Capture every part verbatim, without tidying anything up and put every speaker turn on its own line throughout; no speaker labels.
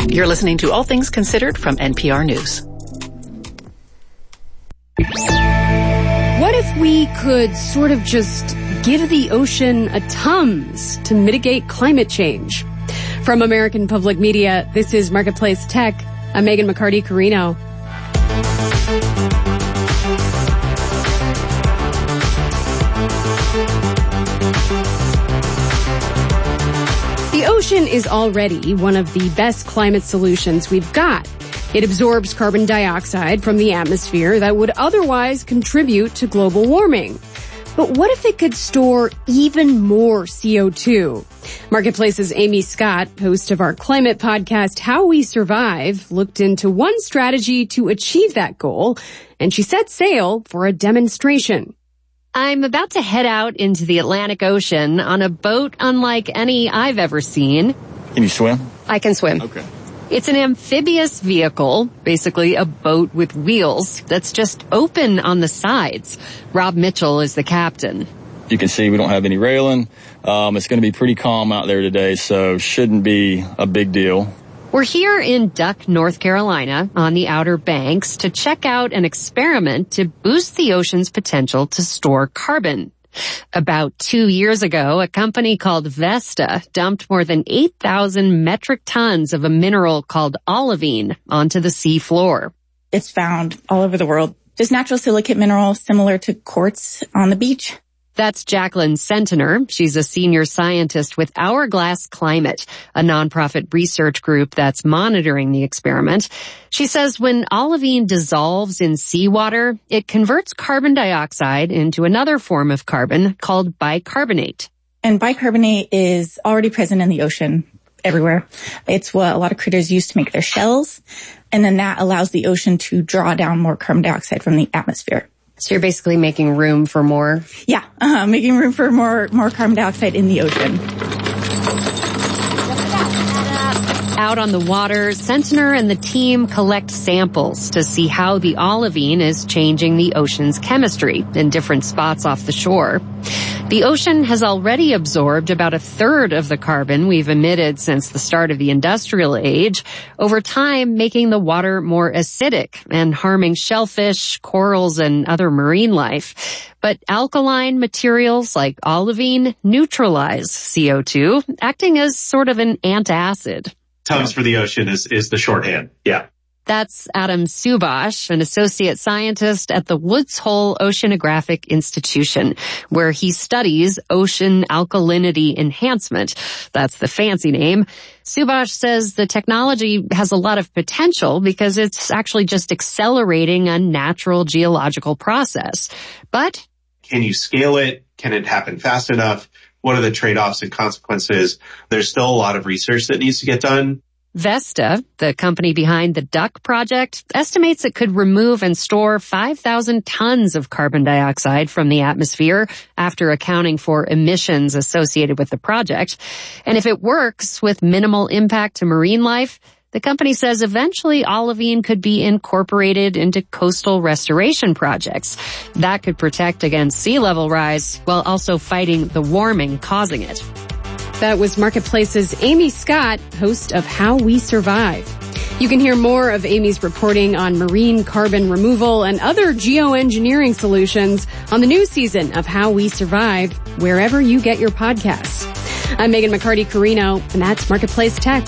You're listening to All Things Considered from N P R News.
What if we could sort of just give the ocean a Tums to mitigate climate change? From American Public Media, this is Marketplace Tech. I'm Megan McCarty-Carino. The ocean is already one of the best climate solutions we've got. It absorbs carbon dioxide from the atmosphere that would otherwise contribute to global warming. But what if it could store even more C O two? Marketplace's Amy Scott, host of our climate podcast, How We Survive, looked into one strategy to achieve that goal, and she set sail for a demonstration.
I'm about to head out into the Atlantic Ocean on a boat unlike any I've ever seen.
Can you swim?
I can swim.
Okay.
It's an amphibious vehicle, basically a boat with wheels, that's just open on the sides. Rob Mitchell is the captain.
You can see we don't have any railing. Um, it's going to be pretty calm out there today, so shouldn't be a big deal.
We're here in Duck, North Carolina, on the Outer Banks, to check out an experiment to boost the ocean's potential to store carbon. About two years ago, a company called Vesta dumped more than eight thousand metric tons of a mineral called olivine onto the sea floor.
It's found all over the world. This natural silicate mineral similar to quartz on the beach.
That's Jacqueline Centener. She's a senior scientist with Hourglass Climate, a nonprofit research group that's monitoring the experiment. She says when olivine dissolves in seawater, it converts carbon dioxide into another form of carbon called bicarbonate.
And bicarbonate is already present in the ocean everywhere. It's what a lot of critters use to make their shells. And then that allows the ocean to draw down more carbon dioxide from the atmosphere.
So you're basically making room for more?
Yeah, uh, making room for more more carbon dioxide in the ocean.
Out on the water, Centener and the team collect samples to see how the olivine is changing the ocean's chemistry in different spots off the shore. The ocean has already absorbed about a third of the carbon we've emitted since the start of the industrial age, over time making the water more acidic and harming shellfish, corals, and other marine life. But alkaline materials like olivine neutralize C O two, acting as sort of an antacid.
Tums for the ocean is, is the shorthand. Yeah.
That's Adam Subash, an associate scientist at the Woods Hole Oceanographic Institution, where he studies ocean alkalinity enhancement. That's the fancy name. Subash says the technology has a lot of potential because it's actually just accelerating a natural geological process. But
can you scale it? Can it happen fast enough? What are the trade-offs and consequences? There's still a lot of research that needs to get done.
Vesta, the company behind the Duck project, estimates it could remove and store five thousand tons of carbon dioxide from the atmosphere after accounting for emissions associated with the project. And if it works with minimal impact to marine life, the company says eventually olivine could be incorporated into coastal restoration projects. That could protect against sea level rise while also fighting the warming causing it.
That was Marketplace's Amy Scott, host of How We Survive. You can hear more of Amy's reporting on marine carbon removal and other geoengineering solutions on the new season of How We Survive, wherever you get your podcasts. I'm Megan McCarty-Carino, and that's Marketplace Tech.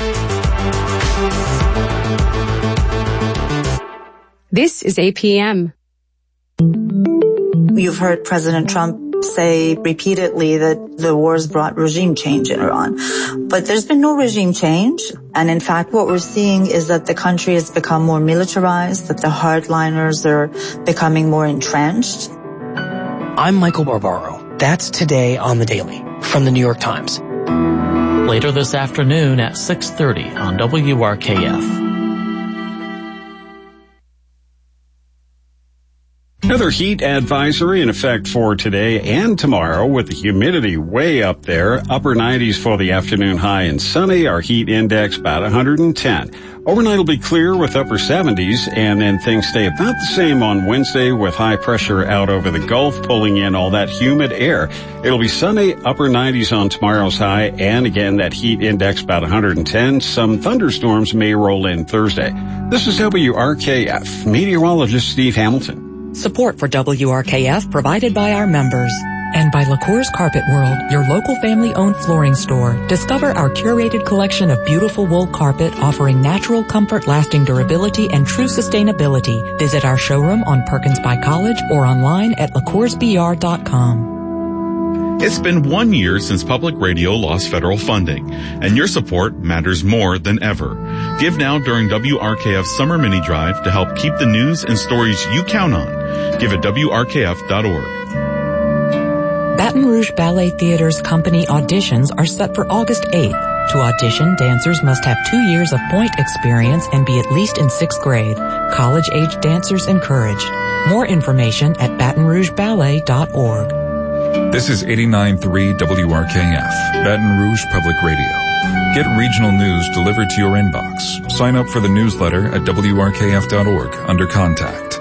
This is A P M.
You've heard President Trump say repeatedly that the wars brought regime change in Iran. But there's been no regime change. And in fact, what we're seeing is that the country has become more militarized, that the hardliners are becoming more entrenched.
I'm Michael Barbaro. That's Today on the Daily from the New York Times.
Later this afternoon at six thirty on W R K F.
Another heat advisory in effect for today and tomorrow with the humidity way up there. Upper nineties for the afternoon high and sunny. Our heat index about one hundred ten. Overnight will be clear with upper seventies, and then things stay about the same on Wednesday with high pressure out over the Gulf pulling in all that humid air. It'll be sunny, upper nineties on tomorrow's high, and again that heat index about one hundred ten. Some thunderstorms may roll in Thursday. This is W R K F. Meteorologist Steve Hamilton.
Support for W R K F provided by our members. And by LaCour's Carpet World, your local family-owned flooring store. Discover our curated collection of beautiful wool carpet offering natural comfort, lasting durability, and true sustainability. Visit our showroom on Perkins by College or online at lacours b r dot com.
It's been one year since public radio lost federal funding, and your support matters more than ever. Give now during W R K F's Summer Mini Drive to help keep the news and stories you count on. Give at W R K F dot org.
Baton Rouge Ballet Theater's company auditions are set for August eighth. To audition, dancers must have two years of point experience and be at least in sixth grade. College-age dancers encouraged. More information at baton rouge ballet dot org.
This is eighty-nine point three W R K F, Baton Rouge Public Radio. Get regional news delivered to your inbox. Sign up for the newsletter at W R K F dot org under Contact.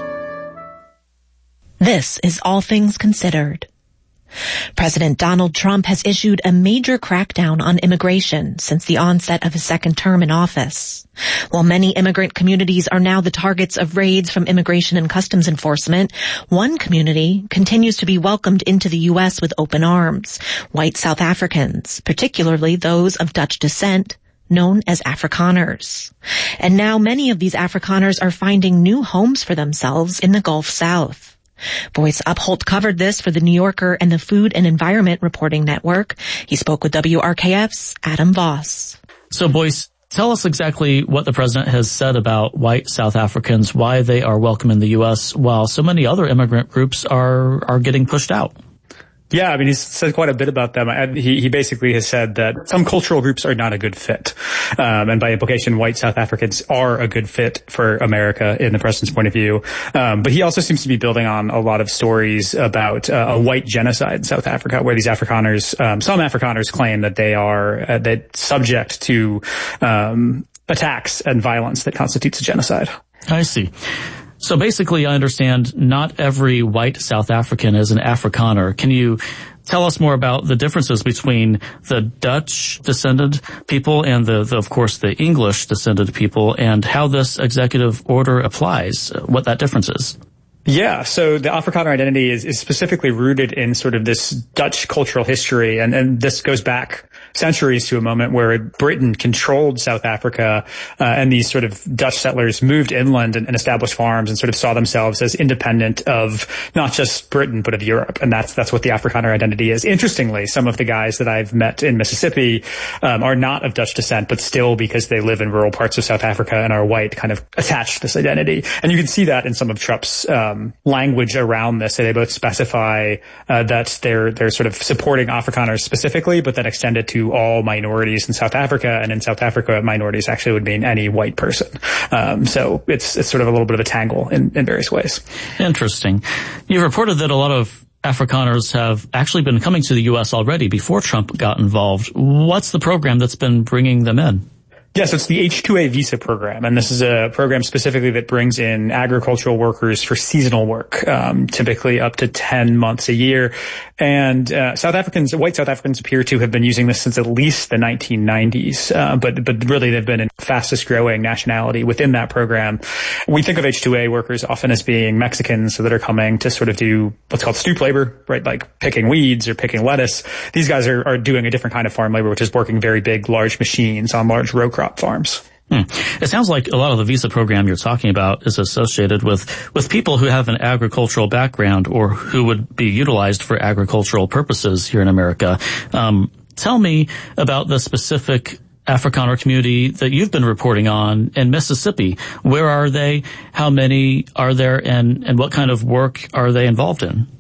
This is All Things Considered. President Donald Trump has issued a major crackdown on immigration since the onset of his second term in office. While many immigrant communities are now the targets of raids from Immigration and Customs Enforcement, one community continues to be welcomed into the U S with open arms: white South Africans, particularly those of Dutch descent, known as Afrikaners. And now many of these Afrikaners are finding new homes for themselves in the Gulf South. Boyce Upholt covered this for The New Yorker and the Food and Environment Reporting Network. He spoke with W R K F's Adam Voss.
So, Boyce, tell us exactly what the president has said about white South Africans, why they are welcome in the U S while so many other immigrant groups are are getting pushed out.
Yeah, I mean, he's said quite a bit about them. He, he basically has said that some cultural groups are not a good fit. Um, and by implication, white South Africans are a good fit for America in the president's point of view. Um, but he also seems to be building on a lot of stories about uh, a white genocide in South Africa, where these Afrikaners, um, some Afrikaners claim that they are, uh, that subject to, um, attacks and violence that constitutes a genocide.
I see. So basically, I understand not every white South African is an Afrikaner. Can you tell us more about the differences between the Dutch descended people and the, the of course, the English descended people, and how this executive order applies, what that difference is?
Yeah, so the Afrikaner identity is, is specifically rooted in sort of this Dutch cultural history, and, and this goes back centuries to a moment where Britain controlled South Africa, uh, and these sort of Dutch settlers moved inland and, and established farms and sort of saw themselves as independent of not just Britain, but of Europe. And that's, that's what the Afrikaner identity is. Interestingly, some of the guys that I've met in Mississippi, um, are not of Dutch descent, but still, because they live in rural parts of South Africa and are white, kind of attached to this identity. And you can see that in some of Trump's, um, language around this. So they both specify, uh, that they're, they're sort of supporting Afrikaners specifically, but then extend it to all minorities in South Africa, and in South Africa, minorities actually would mean any white person. Um, so it's it's sort of a little bit of a tangle in, in various ways.
Interesting. You've reported that a lot of Afrikaners have actually been coming to the U S already before Trump got involved. What's the program that's been bringing them in?
Yes, it's the H two A visa program, and this is a program specifically that brings in agricultural workers for seasonal work, um, typically up to ten months a year. And uh, South Africans, white South Africans appear to have been using this since at least the nineteen nineties, uh, but but really they've been a fastest growing nationality within that program. We think of H two A workers often as being Mexicans that are coming to sort of do what's called stoop labor, right, like picking weeds or picking lettuce. These guys are, are doing a different kind of farm labor, which is working very big, large machines on large row crop farms.
Hmm. It sounds like a lot of the visa program you're talking about is associated with, with people who have an agricultural background or who would be utilized for agricultural purposes here in America. Um, tell me about the specific Afrikaner community that you've been reporting on in Mississippi. Where are they? How many are there? And, and what kind of work are they involved in?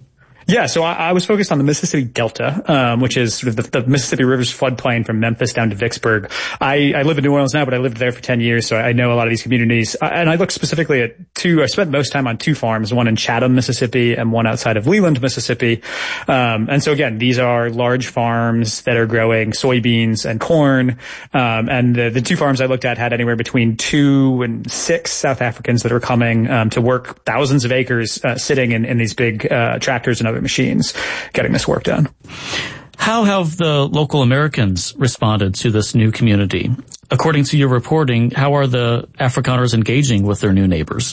Yeah, so I, I was focused on the Mississippi Delta, um, which is sort of the, the Mississippi River's floodplain from Memphis down to Vicksburg. I, I live in New Orleans now, but I lived there for ten years, so I know a lot of these communities. And I looked specifically at two, I spent most time on two farms, one in Chatham, Mississippi, and one outside of Leland, Mississippi. Um, and so again, these are large farms that are growing soybeans and corn. Um, and the, the two farms I looked at had anywhere between two and six South Africans that were coming um, to work thousands of acres uh, sitting in, in these big uh, tractors and other machines getting this work done.
How have the local Americans responded to this new community? According to your reporting, how are the Afrikaners engaging with their new neighbors?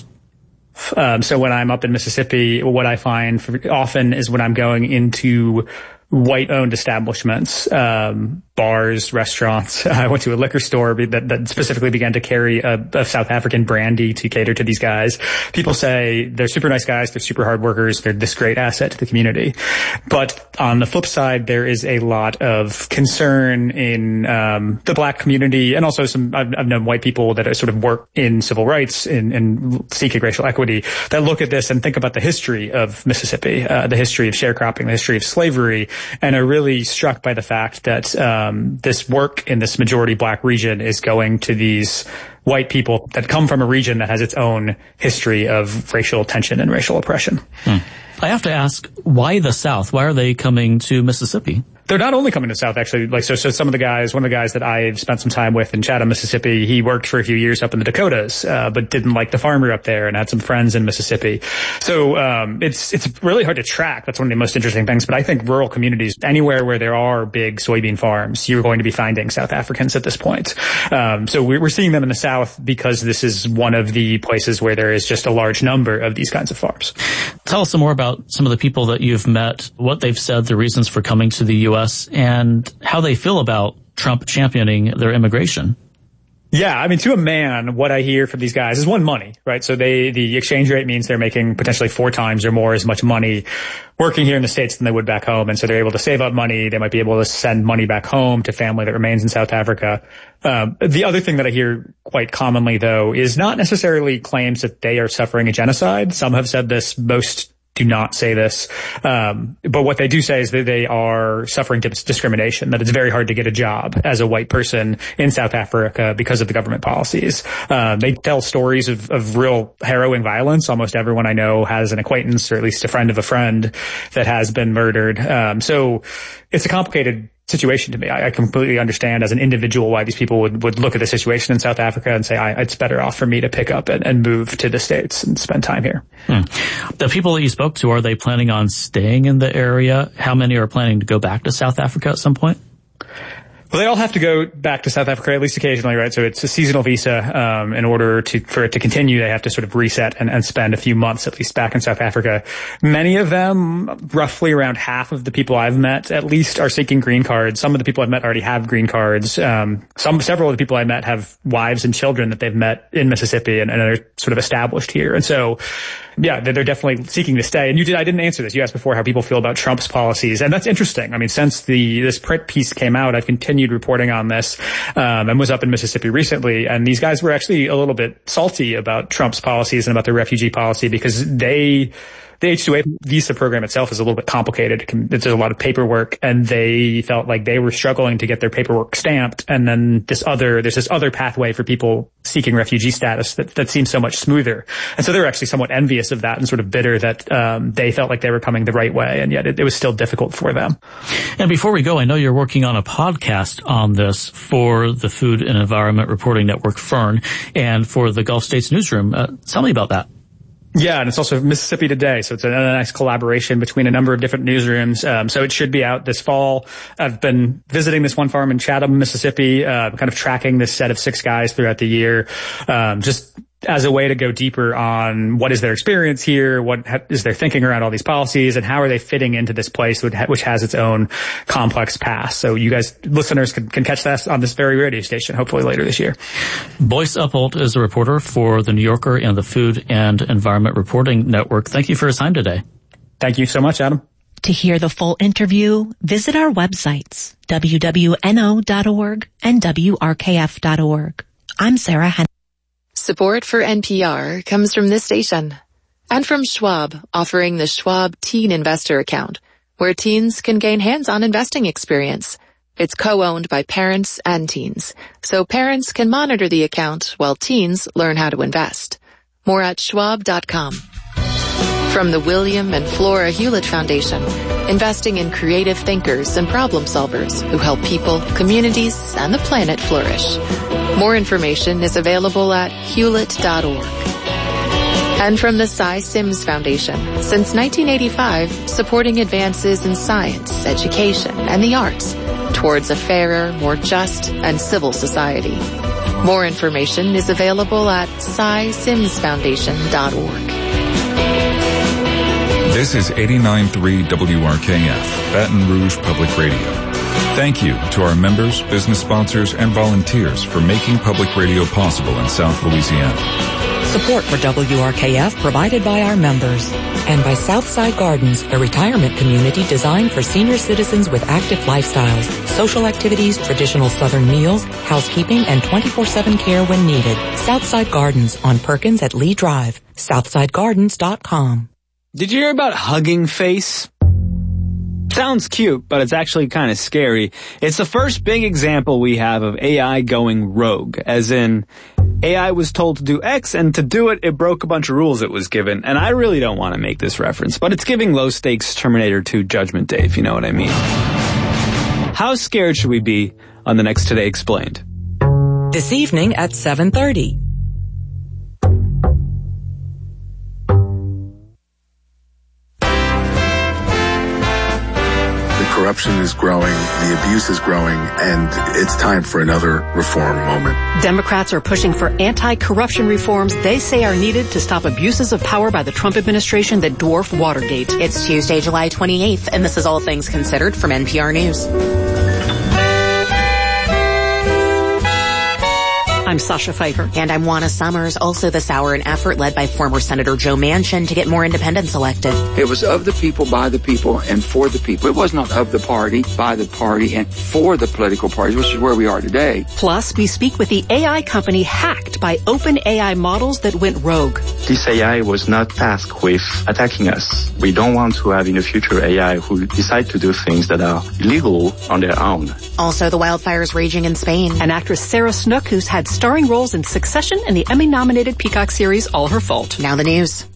Um, so when I'm up in Mississippi, what I find for, often is when I'm going into white-owned establishments, um, bars, restaurants. I went to a liquor store that, that specifically began to carry a, a South African brandy to cater to these guys. People say they're super nice guys, they're super hard workers, they're this great asset to the community. But on the flip side, there is a lot of concern in um, the black community, and also some, I've, I've known white people that sort of work in civil rights and, and seeking racial equity that look at this and think about the history of Mississippi, uh, the history of sharecropping, the history of slavery, and are really struck by the fact that um, this work in this majority black region is going to these white people that come from a region that has its own history of racial tension and racial oppression.
Hmm. I have to ask, why the South? Why are they coming to Mississippi?
They're not only coming to the South, actually. Like, so, so some of the guys, one of the guys that I've spent some time with in Chatham, Mississippi, he worked for a few years up in the Dakotas, uh, but didn't like the farmer up there and had some friends in Mississippi. So, um, it's, it's really hard to track. That's one of the most interesting things. But I think rural communities, anywhere where there are big soybean farms, you're going to be finding South Africans at this point. Um, so we're seeing them in the South because this is one of the places where there is just a large number of these kinds of farms.
Tell us some more about some of the people that you've met, what they've said, the reasons for coming to the U S, and how they feel about Trump championing their immigration.
Yeah, I mean, to a man, what I hear from these guys is one, money, right? So they, the exchange rate means they're making potentially four times or more as much money working here in the States than they would back home. And so they're able to save up money. They might be able to send money back home to family that remains in South Africa. Um, the other thing that I hear quite commonly, though, is not necessarily claims that they are suffering a genocide. Some have said this, most do not say this. Um, but what they do say is that they are suffering discrimination, that it's very hard to get a job as a white person in South Africa because of the government policies. Uh, they tell stories of, of real harrowing violence. Almost everyone I know has an acquaintance or at least a friend of a friend that has been murdered. Um, so it's a complicated situation to me. I, I completely understand as an individual why these people would, would look at the situation in South Africa and say, I, it's better off for me to pick up and, and move to the States and spend time here.
Hmm. The people that you spoke to, are they planning on staying in the area? How many are planning to go back to South Africa at some point?
Well, they all have to go back to South Africa, at least occasionally, right? So it's a seasonal visa. Um, in order to, for it to continue, they have to sort of reset and, and spend a few months at least back in South Africa. Many of them, roughly around half of the people I've met, at least are seeking green cards. Some of the people I've met already have green cards. Um, some, several of the people I met have wives and children that they've met in Mississippi and, and are sort of established here. And so, yeah, they're definitely seeking to stay. And you did, I didn't answer this. You asked before how people feel about Trump's policies. And that's interesting. I mean, since the, this print piece came out, I've continued reporting on this, um, and was up in Mississippi recently. And these guys were actually a little bit salty about Trump's policies and about the refugee policy because they, the H two A visa program itself is a little bit complicated. There's a lot of paperwork, and they felt like they were struggling to get their paperwork stamped. And then this other, there's this other pathway for people seeking refugee status that, that seems so much smoother. And so they were actually somewhat envious of that and sort of bitter that um, they felt like they were coming the right way, and yet it, it was still difficult for them.
And before we go, I know you're working on a podcast on this for the Food and Environment Reporting Network, FERN, and for the Gulf States Newsroom. Uh, tell me about that.
Yeah, and it's also Mississippi Today, so it's a, a nice collaboration between a number of different newsrooms. Um, so it should be out this fall. I've been visiting this one farm in Chatham, Mississippi, uh, kind of tracking this set of six guys throughout the year, um, just as a way to go deeper on what is their experience here, what ha- is their thinking around all these policies, and how are they fitting into this place which, ha- which has its own complex past. So you guys, listeners, can, can catch that on this very radio station, hopefully later this year.
Boyce Upholt is a reporter for The New Yorker and the Food and Environment Reporting Network. Thank you for his time today.
Thank you so much, Adam.
To hear the full interview, visit our websites, W W N O dot org and W R K F dot org. I'm Sarah Hen.
Support for N P R comes from this station And from Schwab, offering the Schwab Teen Investor Account, where teens can gain hands-on investing experience. It's co-owned by parents and teens, so parents can monitor the account while teens learn how to invest. More at schwab dot com. From the William and Flora Hewlett Foundation, investing in creative thinkers and problem solvers who help people, communities, and the planet flourish. More information is available at hewlett dot org. And from the Cy Sims Foundation, since nineteen eighty-five, supporting advances in science, education, and the arts towards a fairer, more just, and civil society. More information is available at cy sims foundation dot org.
This is eighty-nine point three W R K F, Baton Rouge Public Radio. Thank you to our members, business sponsors, and volunteers for making public radio possible in South Louisiana.
Support for W R K F provided by our members and by Southside Gardens, a retirement community designed for senior citizens with active lifestyles, social activities, traditional Southern meals, housekeeping, and twenty-four seven care when needed. Southside Gardens on Perkins at Lee Drive, southside gardens dot com.
Did you hear about Hugging Face? Sounds cute, but it's actually kind of scary. It's the first big example we have of A I going rogue, as in A I was told to do X, and to do it, it broke a bunch of rules it was given. And I really don't want to make this reference, but it's giving low-stakes Terminator two Judgment Day, if you know what I mean. How scared should we be on the next Today Explained?
This evening at seven thirty.
Corruption is growing, the abuse is growing, and it's time for another reform moment.
Democrats are pushing for anti-corruption reforms they say are needed to stop abuses of power by the Trump administration that dwarf Watergate.
It's Tuesday, July twenty-eighth, and this is All Things Considered from N P R News.
I'm Sasha Pfeiffer.
And I'm Juana Summers. Also this hour, an effort led by former Senator Joe Manchin to get more independents elected.
It was of the people, by the people, and for the people. It was not of the party, by the party, and for the political parties, which is where we are today.
Plus, we speak with the A I company hacked by OpenAI models that went rogue.
This A I was not tasked with attacking us. We don't want to have in the future A I who decide to do things that are illegal on their own.
Also, the wildfires raging in Spain.
And actress Sarah Snook, who's had starring roles in Succession and the Emmy-nominated Peacock series All Her Fault.
Now the news.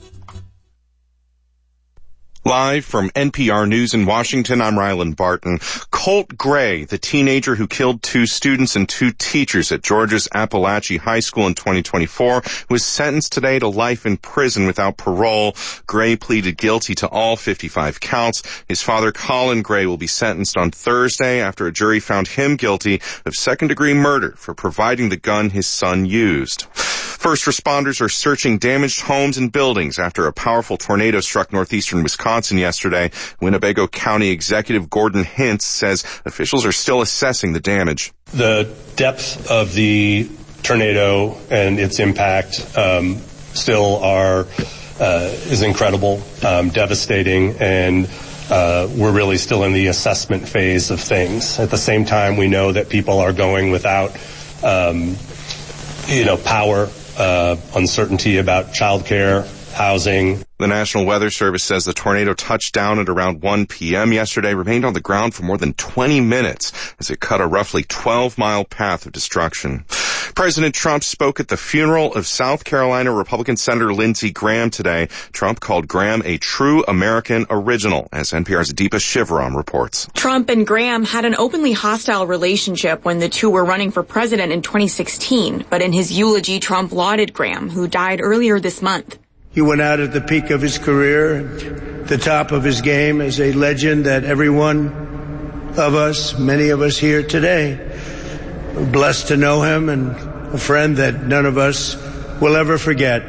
Live from N P R News in Washington, I'm Rylan Barton. Colt Gray, the teenager who killed two students and two teachers at Georgia's Appalachia High School in twenty twenty-four, was sentenced today to life in prison without parole. Gray pleaded guilty to all fifty-five counts. His father, Colin Gray, will be sentenced on Thursday after a jury found him guilty of second-degree murder for providing the gun his son used. First responders are searching damaged homes and buildings after a powerful tornado struck northeastern Wisconsin yesterday. Winnebago County Executive Gordon Hintz says officials are still assessing the damage.
The depth of the tornado and its impact um, still are uh, is incredible, um, devastating, and uh, we're really still in the assessment phase of things. At the same time, we know that people are going without, um, you know, power. Uh, uncertainty about childcare, housing.
The National Weather Service says the tornado touched down at around one p.m. yesterday, remained on the ground for more than twenty minutes as it cut a roughly twelve-mile path of destruction. President Trump spoke at the funeral of South Carolina Republican Senator Lindsey Graham today. Trump called Graham a true American original, as N P R's Deepa Shivaram reports.
Trump and Graham had an openly hostile relationship when the two were running for president in twenty sixteen, but in his eulogy, Trump lauded Graham, who died earlier this month.
He went out at the peak of his career, the top of his game, as a legend that every one of us, many of us here today, are blessed to know him, and a friend that none of us will ever forget.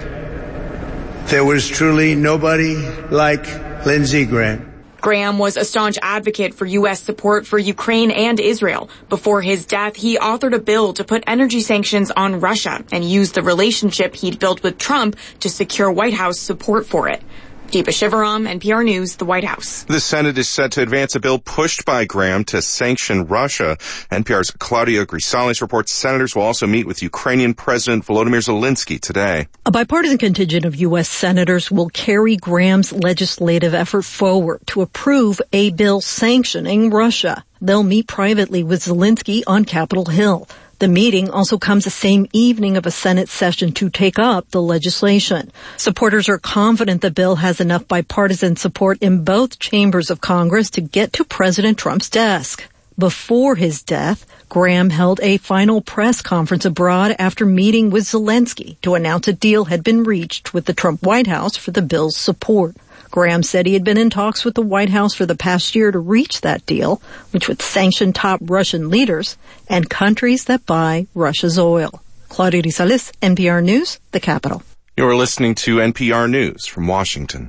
There was truly nobody like Lindsey Graham.
Graham was a staunch advocate for U S support for Ukraine and Israel. Before his death, he authored a bill to put energy sanctions on Russia and used the relationship he'd built with Trump to secure White House support for it. Deepa Shivaram, N P R News, the White House.
The Senate is set to advance a bill pushed by Graham to sanction Russia. N P R's Claudia Grisales reports senators will also meet with Ukrainian President Volodymyr Zelensky today.
A bipartisan contingent of U S senators will carry Graham's legislative effort forward to approve a bill sanctioning Russia. They'll meet privately with Zelensky on Capitol Hill. The meeting also comes the same evening of a Senate session to take up the legislation. Supporters are confident the bill has enough bipartisan support in both chambers of Congress to get to President Trump's desk. Before his death, Graham held a final press conference abroad after meeting with Zelensky to announce a deal had been reached with the Trump White House for the bill's support. Graham said he had been in talks with the White House for the past year to reach that deal, which would sanction top Russian leaders and countries that buy Russia's oil. Claudia Grisales, N P R News, the Capitol.
You're listening to N P R News from Washington.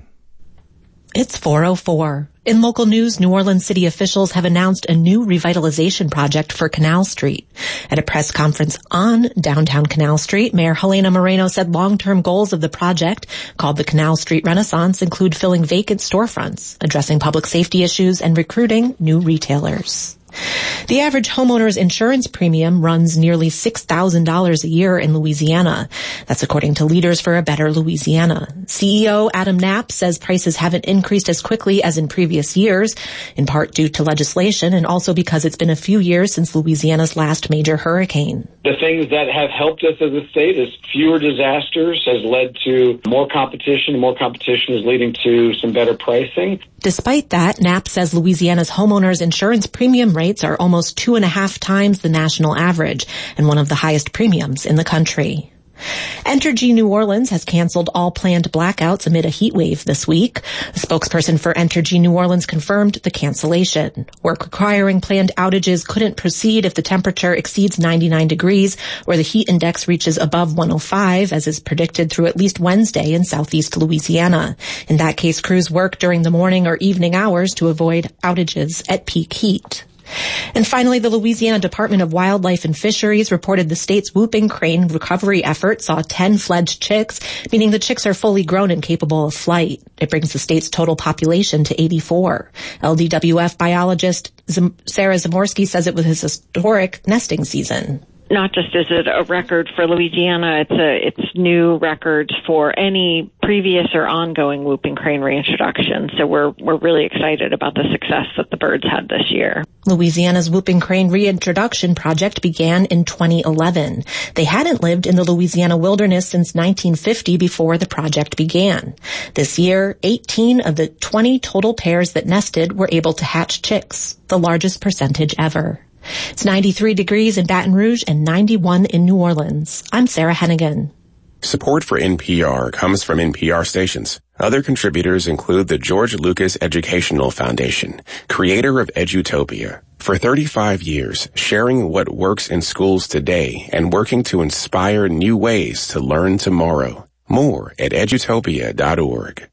It's four oh four. In local news, New Orleans city officials have announced a new revitalization project for Canal Street. At a press conference on downtown Canal Street, Mayor Helena Moreno said long-term goals of the project, called the Canal Street Renaissance, include filling vacant storefronts, addressing public safety issues, and recruiting new retailers. The average homeowner's insurance premium runs nearly six thousand dollars a year in Louisiana. That's according to Leaders for a Better Louisiana. C E O Adam Knapp says prices haven't increased as quickly as in previous years, in part due to legislation and also because it's been a few years since Louisiana's last major hurricane.
The things that have helped us as a state is fewer disasters has led to more competition. More competition is leading to some better pricing.
Despite that, Knapp says Louisiana's homeowners insurance premium rates are almost two and a half times the national average and one of the highest premiums in the country. Entergy New Orleans has canceled all planned blackouts amid a heat wave this week. A spokesperson for Entergy New Orleans confirmed the cancellation. Work requiring planned outages couldn't proceed if the temperature exceeds ninety-nine degrees or the heat index reaches above one oh five, as is predicted through at least Wednesday in southeast Louisiana. In that case, crews work during the morning or evening hours to avoid outages at peak heat. And finally, the Louisiana Department of Wildlife and Fisheries reported the state's whooping crane recovery effort saw ten fledged chicks, meaning the chicks are fully grown and capable of flight. It brings the state's total population to eighty-four. L D W F biologist Sarah Zamorsky says it was his historic nesting season.
Not just is it a record for Louisiana, it's a it's new records for any previous or ongoing whooping crane reintroduction. So we're we're really excited about the success that the birds had this year.
Louisiana's whooping crane reintroduction project began in twenty eleven. They hadn't lived in the Louisiana wilderness since nineteen fifty before the project began. This year, eighteen of the twenty total pairs that nested were able to hatch chicks, the largest percentage ever. It's ninety-three degrees in Baton Rouge and ninety-one in New Orleans. I'm Sarah Hennigan.
Support for N P R comes from N P R stations. Other contributors include the George Lucas Educational Foundation, creator of Edutopia. For thirty-five years, sharing what works in schools today and working to inspire new ways to learn tomorrow. More at edutopia dot org.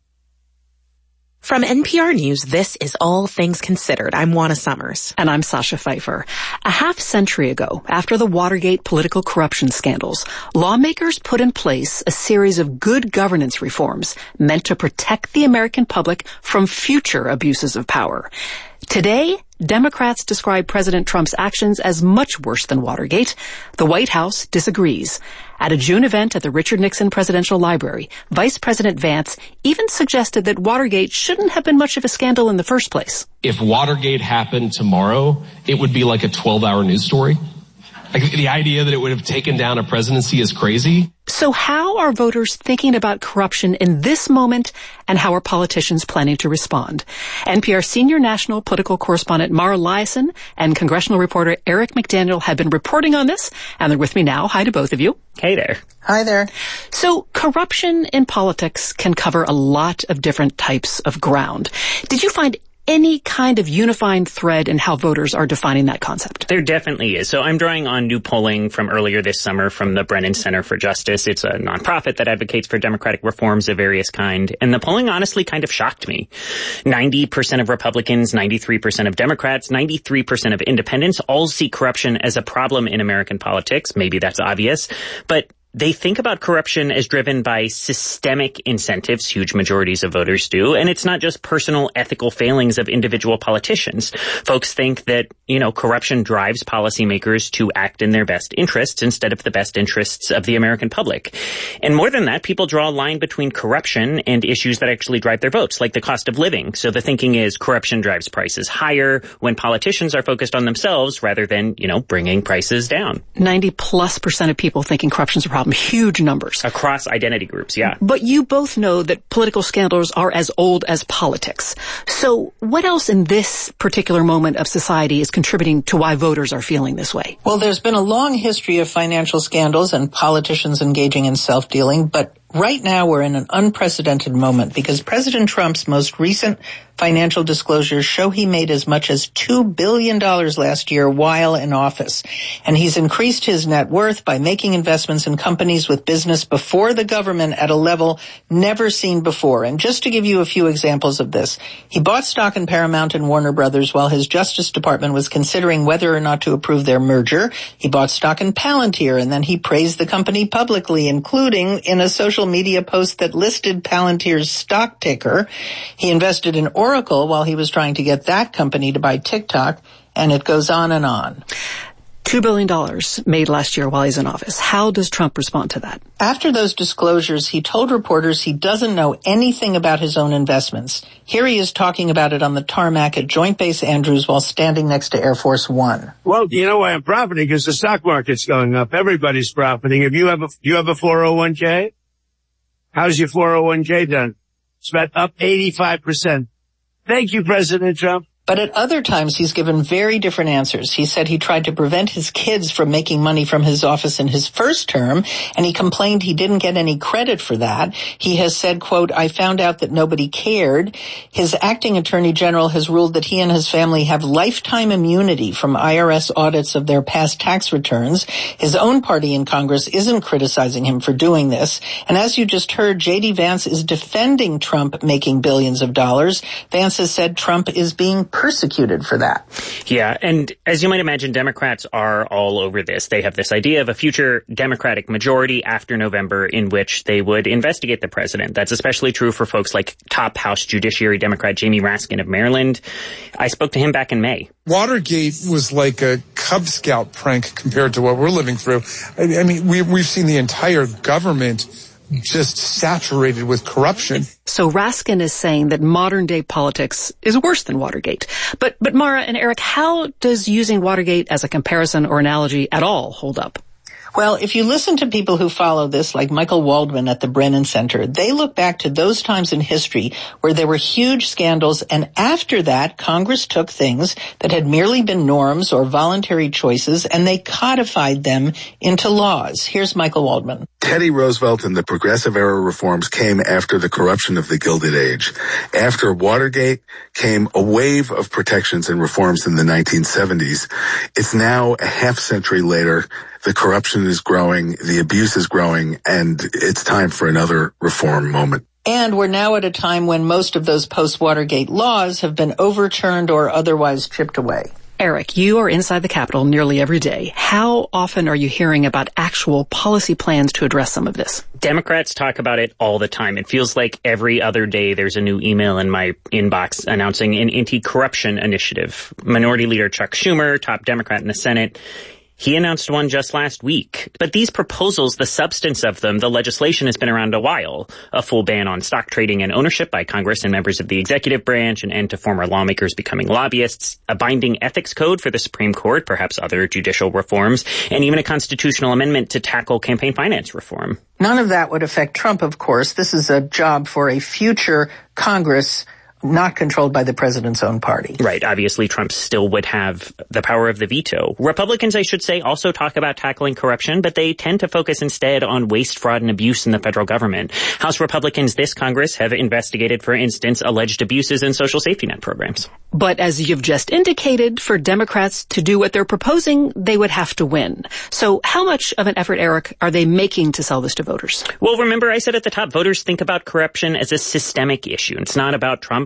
From N P R News, this is All Things Considered. I'm Juana Summers.
And I'm Sasha Pfeiffer. A half century ago, after the Watergate political corruption scandals, lawmakers put in place a series of good governance reforms meant to protect the American public from future abuses of power. Today, Democrats describe President Trump's actions as much worse than Watergate. The White House disagrees. At a June event at the Richard Nixon Presidential Library, Vice President Vance even suggested that Watergate shouldn't have been much of a scandal in the first place.
If Watergate happened tomorrow, it would be like a twelve-hour news story. Like, the idea that it would have taken down a presidency is crazy.
So how are voters thinking about corruption in this moment, and how are politicians planning to respond? N P R senior national political correspondent Mara Liasson and congressional reporter Eric McDaniel have been reporting on this, and they're with me now. Hi to both of you.
Hey there.
Hi there.
So corruption in politics can cover a lot of different types of ground. Did you find any kind of unifying thread in how voters are defining that concept?
There definitely is. So I'm drawing on new polling from earlier this summer from the Brennan Center for Justice. It's a nonprofit that advocates for democratic reforms of various kind. And the polling honestly kind of shocked me. ninety percent of Republicans, ninety-three percent of Democrats, ninety-three percent of independents all see corruption as a problem in American politics. Maybe that's obvious. But they think about corruption as driven by systemic incentives, huge majorities of voters do, and it's not just personal ethical failings of individual politicians. Folks think that, you know, corruption drives policymakers to act in their best interests instead of the best interests of the American public. And more than that, people draw a line between corruption and issues that actually drive their votes, like the cost of living. So the thinking is corruption drives prices higher when politicians are focused on themselves rather than, you know, bringing prices down.
ninety plus percent of people thinking corruption's a problem. Huge numbers.
Across identity groups, yeah.
But you both know that political scandals are as old as politics. So what else in this particular moment of society is contributing to why voters are feeling this way?
Well, there's been a long history of financial scandals and politicians engaging in self-dealing, but right now we're in an unprecedented moment because President Trump's most recent financial disclosures show he made as much as two billion dollars last year while in office. And he's increased his net worth by making investments in companies with business before the government at a level never seen before. And just to give you a few examples of this, he bought stock in Paramount and Warner Brothers while his Justice Department was considering whether or not to approve their merger. He bought stock in Palantir, and then he praised the company publicly, including in a social media post that listed Palantir's stock ticker. He invested in Oracle while he was trying to get that company to buy TikTok, and it goes on and on.
Two billion dollars made last year while he's in office. How does Trump respond to that?
After those disclosures, he told reporters he doesn't know anything about his own investments. Here he is talking about it on the tarmac at Joint Base Andrews while standing next to Air Force One.
Well, you know why I'm profiting? Because the stock market's going up. Everybody's profiting. If you have a, you have a four oh one k? How's your four oh one k done? It's about up eighty-five percent. Thank you, President Trump.
But at other times, he's given very different answers. He said he tried to prevent his kids from making money from his office in his first term, and he complained he didn't get any credit for that. He has said, quote, I found out that nobody cared. His acting attorney general has ruled that he and his family have lifetime immunity from I R S audits of their past tax returns. His own party in Congress isn't criticizing him for doing this. And as you just heard, J D Vance is defending Trump making billions of dollars. Vance has said Trump is being persecuted for that.
Yeah, and as you might imagine, Democrats are all over this. They have this idea of a future Democratic majority after November in which they would investigate the president. That's especially true for folks like top House Judiciary Democrat Jamie Raskin of Maryland. I spoke to him back in May.
Watergate was like a Cub Scout prank compared to what we're living through. I, I mean, we, we've seen the entire government just saturated with corruption.
So Raskin is saying that modern day politics is worse than Watergate. But, but Mara and Eric, how does using Watergate as a comparison or analogy at all hold up?
Well, if you listen to people who follow this, like Michael Waldman at the Brennan Center, they look back to those times in history where there were huge scandals, and after that, Congress took things that had merely been norms or voluntary choices, and they codified them into laws. Here's Michael Waldman.
Teddy Roosevelt and the Progressive Era reforms came after the corruption of the Gilded Age. After Watergate came a wave of protections and reforms in the nineteen seventies. It's now a half century later. The corruption is growing, the abuse is growing, and it's time for another reform moment.
And we're now at a time when most of those post-Watergate laws have been overturned or otherwise chipped away.
Eric, you are inside the Capitol nearly every day. How often are you hearing about actual policy plans to address some of this?
Democrats talk about it all the time. It feels like every other day there's a new email in my inbox announcing an anti-corruption initiative. Minority Leader Chuck Schumer, top Democrat in the Senate, he announced one just last week. But these proposals, the substance of them, the legislation has been around a while. A full ban on stock trading and ownership by Congress and members of the executive branch, an end to former lawmakers becoming lobbyists, a binding ethics code for the Supreme Court, perhaps other judicial reforms, and even a constitutional amendment to tackle campaign finance reform.
None of that would affect Trump, of course. This is a job for a future Congress not controlled by the president's own party.
Right. Obviously, Trump still would have the power of the veto. Republicans, I should say, also talk about tackling corruption, but they tend to focus instead on waste, fraud, and abuse in the federal government. House Republicans this Congress have investigated, for instance, alleged abuses in social safety net programs.
But as you've just indicated, for Democrats to do what they're proposing, they would have to win. So how much of an effort, Eric, are they making to sell this to voters?
Well, remember I said at the top, voters think about corruption as a systemic issue. It's not about Trump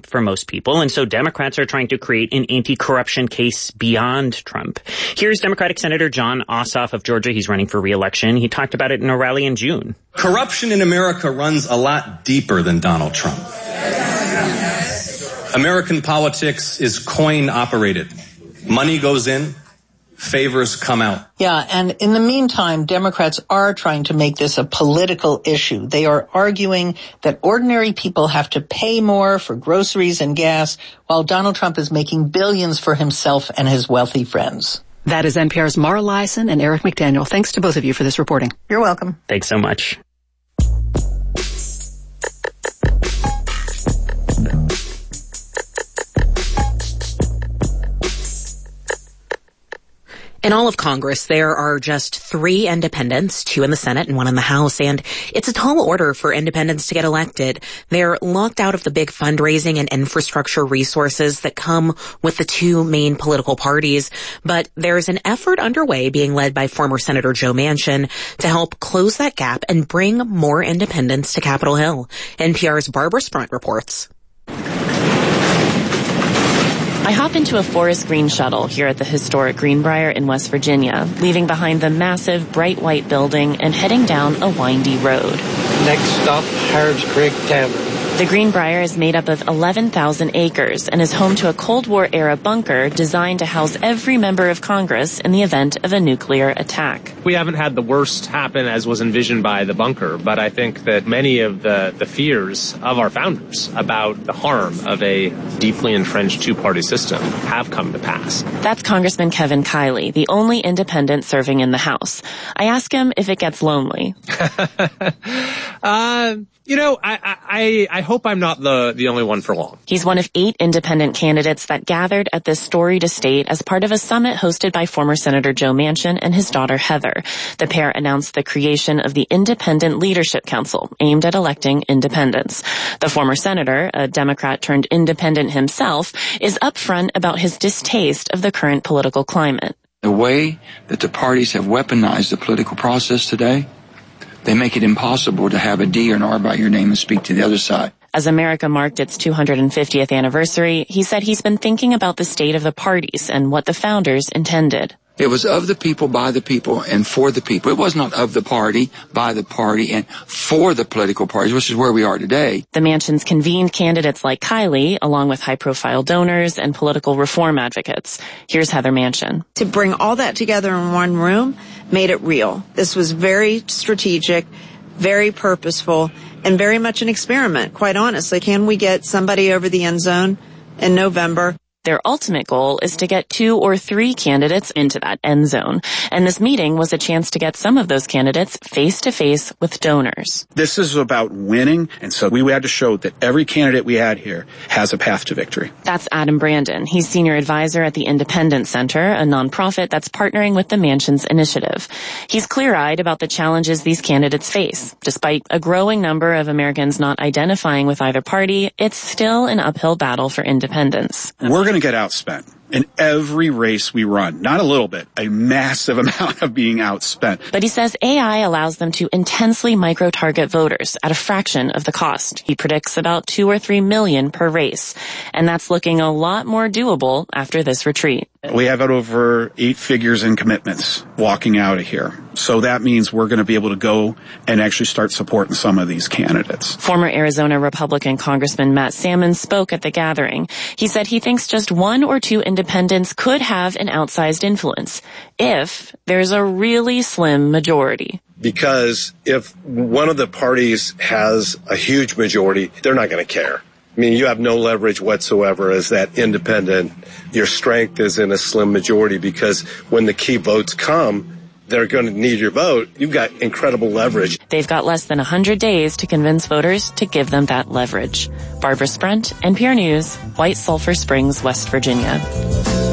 Trump for most people, and so Democrats are trying to create an anti-corruption case beyond Trump. Here's Democratic Senator Jon Ossoff of Georgia. He's running for re-election. He talked about it in a rally in June.
Corruption in America runs a lot deeper than Donald Trump. American politics is coin operated. Money goes in, favors come out.
Yeah, and in the meantime, Democrats are trying to make this a political issue. They are arguing that ordinary people have to pay more for groceries and gas, while Donald Trump is making billions for himself and his wealthy friends.
That is N P R's Mara Liasson and Eric McDaniel. Thanks to both of you for this reporting.
You're welcome.
Thanks so much.
In all of Congress, there are just three independents, two in the Senate and one in the House, and it's a tall order for independents to get elected. They're locked out of the big fundraising and infrastructure resources that come with the two main political parties, but there's an effort underway being led by former Senator Joe Manchin to help close that gap and bring more independents to Capitol Hill. N P R's Barbara Sprunt reports.
I hop into a forest green shuttle here at the historic Greenbrier in West Virginia, leaving behind the massive bright white building and heading down a windy road.
Next stop, Harrods Creek Tavern.
The Greenbrier is made up of eleven thousand acres and is home to a Cold War-era bunker designed to house every member of Congress in the event of a nuclear attack.
We haven't had the worst happen as was envisioned by the bunker, but I think that many of the, the fears of our founders about the harm of a deeply entrenched two-party system have come to pass.
That's Congressman Kevin Kiley, the only independent serving in the House. I ask him if it gets lonely.
uh, you know, I, I, I hope I'm not the, the only one for long.
He's one of eight independent candidates that gathered at this storied estate as part of a summit hosted by former Senator Joe Manchin and his daughter Heather. The pair announced the creation of the Independent Leadership Council, aimed at electing independents. The former senator, a Democrat turned independent himself, is upfront about his distaste of the current political climate.
The way that the parties have weaponized the political process today, they make it impossible to have a D or an R by your name and speak to the other side.
As America marked its two hundred fiftieth anniversary, he said he's been thinking about the state of the parties and what the founders intended.
It was of the people, by the people, and for the people. It was not of the party, by the party, and for the political parties, which is where we are today.
The Manchins convened candidates like Kiley, along with high-profile donors and political reform advocates. Here's Heather Manchin.
To bring all that together in one room made it real. This was very strategic, very purposeful, and very much an experiment, quite honestly. Can we get somebody over the end zone in November?
Their ultimate goal is to get two or three candidates into that end zone. And this meeting was a chance to get some of those candidates face to face with donors.
This is about winning. And so we had to show that every candidate we had here has a path to victory.
That's Adam Brandon. He's senior advisor at the Independent Center, a nonprofit that's partnering with the Manchins Initiative. He's clear-eyed about the challenges these candidates face. Despite a growing number of Americans not identifying with either party, it's still an uphill battle for independents.
We're going to get outspent in every race we run. Not a little bit, a massive amount of being outspent.
But he says A I allows them to intensely micro-target voters at a fraction of the cost. He predicts about two or three million per race. And that's looking a lot more doable after this retreat.
We have over eight figures in commitments walking out of here. So that means we're going to be able to go and actually start supporting some of these candidates.
Former Arizona Republican Congressman Matt Salmon spoke at the gathering. He said he thinks just one or two independents could have an outsized influence if there's a really slim majority.
Because if one of the parties has a huge majority, they're not going to care. I mean, you have no leverage whatsoever as that independent. Your strength is in a slim majority because when the key votes come, they're going to need your vote. You've got incredible leverage.
They've got less than one hundred days to convince voters to give them that leverage. Barbara Sprunt, N P R News, White Sulphur Springs, West Virginia.